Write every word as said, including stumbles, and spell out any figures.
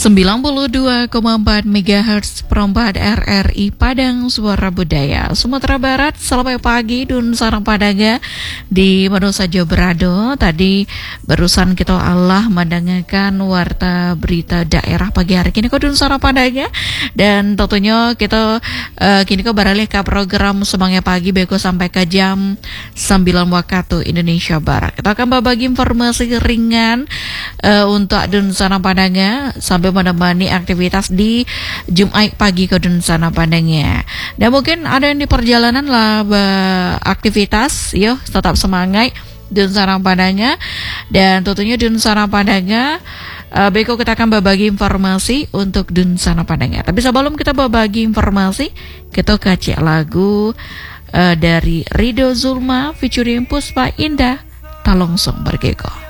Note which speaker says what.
Speaker 1: sembilan puluh dua koma empat megahertz perempat R R I Padang Suara Budaya Sumatera Barat. Selamat pagi Dun Sarang Padanga di mana saja berada. Tadi barusan kita Allah mendengarkan warta berita daerah pagi hari kini kau Dun Sarang Padanga, dan tentunya kita uh, kini kau beralih ke program Semangat Pagi beko sampai ke jam sembilan waktu Indonesia Barat. Kita akan berbagi informasi ringan uh, untuk Dun Sarang Padanga sampai menemani aktivitas di Jumat pagi ke Dun Sana Padangnya. Dan mungkin ada yang di perjalanan lah beraktivitas, yo tetap semangat Dun Sana Padangnya. Dan tentunya Dun Sana Padangnya uh, beko kita akan berbagi informasi untuk Dun Sana Padangnya. Tapi sebelum kita berbagi informasi, kita kacik lagu uh, dari Rido Zulma featuring Puspa Indah, Talongsong Bergeko.